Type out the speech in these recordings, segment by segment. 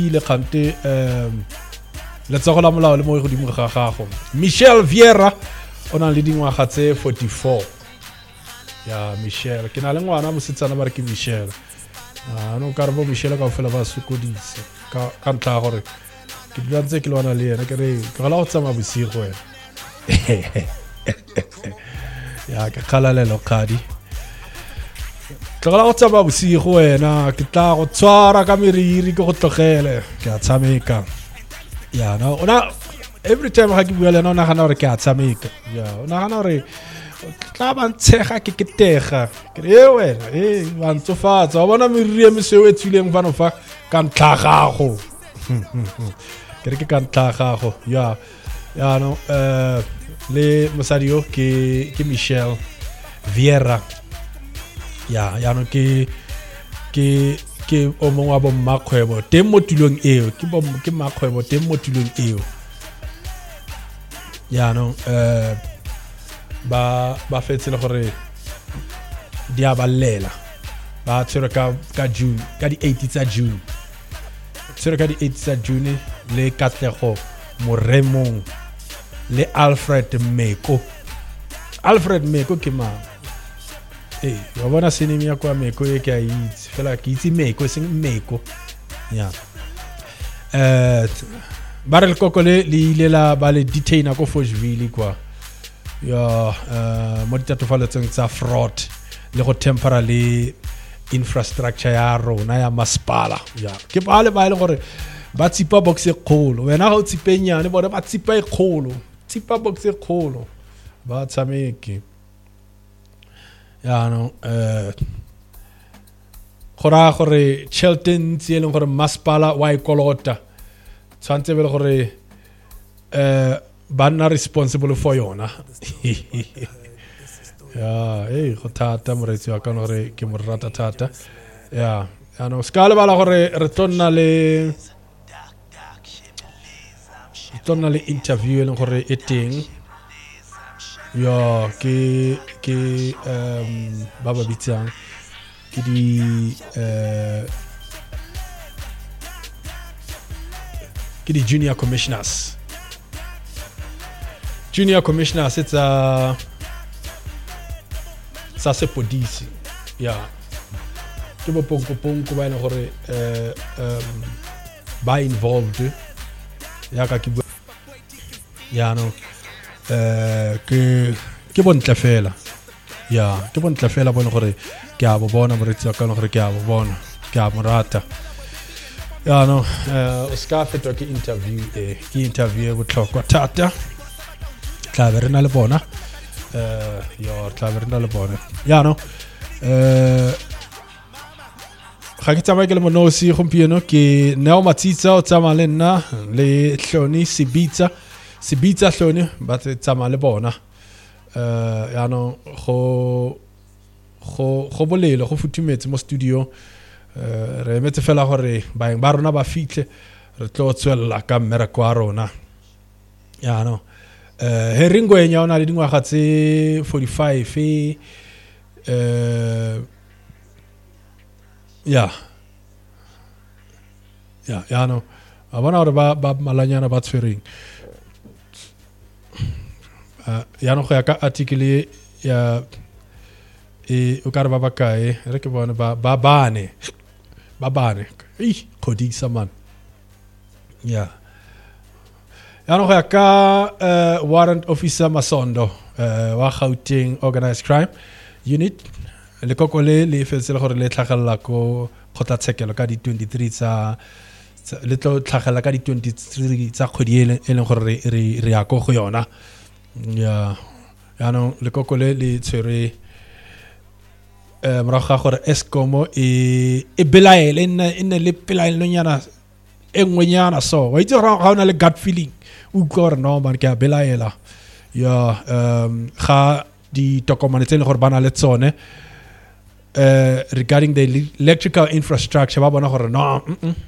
le kgante letsogo la molao le mo godimo ga gago Michelle Vieira o na le dingwaga tse 44 ya Michelle ke na le ngwana mosetsana ba re ke Michelle no ka re bo Michelle ka ofela ba sokodise ka ntla gore ke dula ntse ke lwana le yena ke re ke la go tsama bosigo wena ya ke khalalelo khadi tlogela go tsama bosigo wena ke tla go tswara ka meriri ke go tlogele ke a tshameka ya no ona every time ha ke bua le nna ona gana gore ke a tshameka ya ona gana gore tla ba ntshega ke ketega ke re wena ba ntsofatsa wa bona meriri me se o etsileng fano fa ka ntlhagago ke re ke ka ntlhagago ya no le mosadi yo ke Michelle Vieira ya no ke o mongwe wa bo mmakgwebo teng mo tulong eo ke mmakgwebo teng mo tulong eo ya no ba fetse le gore di a ballela ba tsere ka June ka di 8 tsa June tsere ka di 8 tsa June le Katlego Moremong le Alfred Meko ke mang wa bona sinemi ya kwa Meko e ke a itse fela ke itse Meko seng Meko ya ba re le kokole le ile la ba le detainer ko Fourcheville kwa ya mo ditatofaletseng tsa fraud le go tempera le infrastructure ya rona ya masipala ya ke ba le gore ba tsipa box e kgolo wena ga o tsipenyane bone ba tsipa e kgolo tsipa box e kgolo ba tsameke ya no gore Shelton tse leng gore masipala wa ikolota tshwantse be le gore ba nna responsible for yona ya go thata moretsi wa ka gore ke mo rata thata ya no skala bala gore re tonna le interview le gore e teng ya ke ba bitsang ke di junior commissioners it's sa sepodisi ya ke bo ponko ba ene gore ba involved ya ka ke ya no ke bontle fela ya ke bontle fela bona gore ke a bo bona moretsi wa ka gore ke a bo bona ke a morata ya no o ska fetwa ke interview go tlhokwa thata tla be re na le bona tla be re na le bona ya no ga ke tsamaye ke le monosi gompieno ke Neo Matsitsa o tsamaya le nna le Hloni Sibitsa Hloni ba tsamaya le bona ya no go bolelo go futumetse mo studio re metse fela gore ba rona ba fitlhe re tlo tswella ka mmereko wa rona ya no Heringwenya ona le dingwaga tse 45 ya no a bona gore ba malanyana ba tshwereng ya no go ya ka article ya o ka re ba bakae re ke bone ba bane khodisa man ya no go ya ka warrant officer Masondo wa Gauteng Organized Crime Unit le kokole le fetse le gore le tlhagella ko kgotlatshekelo ka di 23 tsa le tlo tlhagella ka di 23 tsa kgwedi e leng gore re ya go yona ya no le kokole le tshwere morago ga gore Eskom e belaele nne le pelaelo nyana engwenyana so wa itse ga ona le gut feeling o gore no man ke a belaela ya ga di tokomane tse le gore bana le tsone regarding the electrical infrastructure ba bona gore no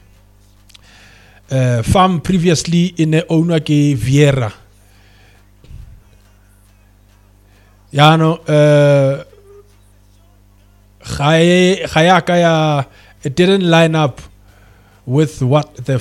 farm previously in owner ke Vieira ya no it didn't line up with what the